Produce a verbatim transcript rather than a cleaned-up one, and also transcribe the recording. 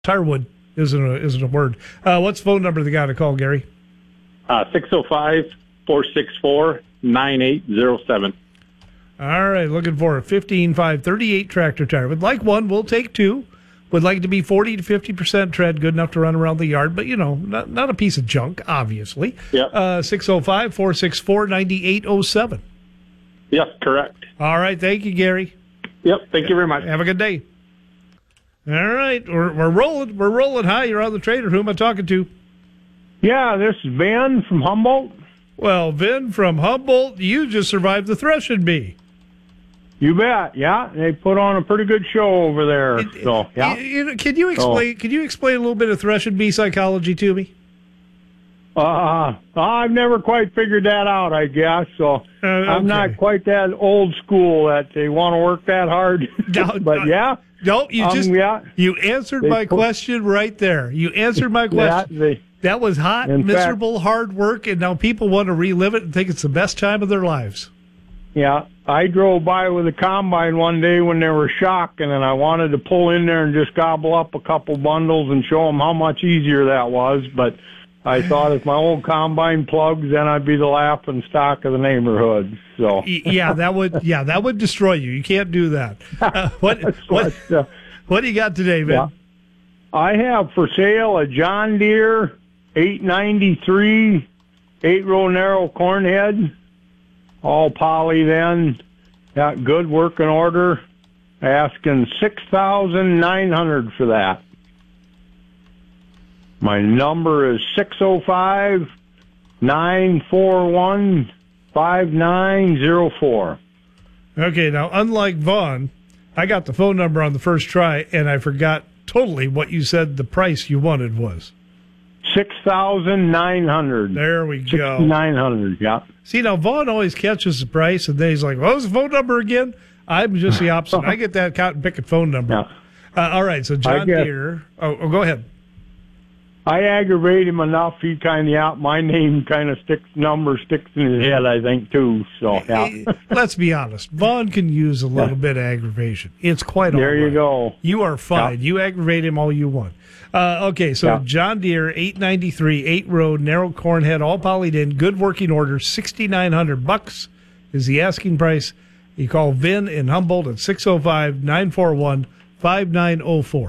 Tirewood isn't a, isn't a word. Uh, what's the phone number they got to call, Gary? Uh, six oh five, four six four, nine eight oh seven. All right, looking for a fifteen five thirty-eight tractor tire. Would like one, we'll take two. Would like it to be forty to fifty percent tread, good enough to run around the yard, but, you know, not, not a piece of junk, obviously. Yep. Uh, six oh five, four six four, nine eight oh seven. Yep, correct. All right, thank you, Gary. Yep, thank you very much. Have a good day. All right, we're, we're rolling. We're rolling. Hi, you're on the Trader. Who am I talking to? Yeah, this is Ben from Humboldt. Well, Vin from Humboldt, you just survived the threshing bee. You bet. Yeah, they put on a pretty good show over there. It, so, yeah. You know, can you explain? Can you explain a little bit of threshing bee psychology to me? Uh, I've never quite figured that out, I guess. So Uh, okay. I'm not quite that old school that they want to work that hard. No, but yeah. No, you um, just yeah. you answered They my put- question right there. You answered my question. Yeah, they, That was hot, In miserable, hard work, and now people want to relive it and think it's the best time of their lives. yeah, I drove by with a combine one day when they were shocking, and I wanted to pull in there and just gobble up a couple bundles and show them how much easier that was. But I thought if my old combine plugs, then I'd be the laughing stock of the neighborhood. So Y- Yeah, that would yeah that would destroy you. You can't do that. Uh, what That's what what, uh, what do you got today, Vin? yeah. I have for sale a John Deere eight ninety-three eight row narrow cornhead, all poly then, got good working order, asking six thousand nine hundred for that. My number is six oh five, nine four one, five nine oh four. Okay, now unlike Vaughn, I got the phone number on the first try, and I forgot totally what you said the price you wanted was. Six thousand nine hundred. There we go. Nine hundred. Yeah. See, now Vaughn always catches the price, and then he's like, "What was the phone number again?" I'm just the opposite. I get that cotton picket phone number. Yeah. Uh, all right, so John guess- Deere. Oh, oh, go ahead. I aggravate him enough. He kind of out. My name kind of sticks. Number sticks in his head. I think too. So yeah. Eh, Let's be honest. Vaughn can use a little bit of aggravation. It's quite all There you right. go. You are fine. Yeah. You aggravate him all you want. Uh, okay, so Yeah. John Deere eight ninety-three, eight row, narrow cornhead, all polyed in, good working order, sixty-nine hundred bucks is the asking price. You call Vin in Humboldt at six oh five, nine four one, five nine oh four.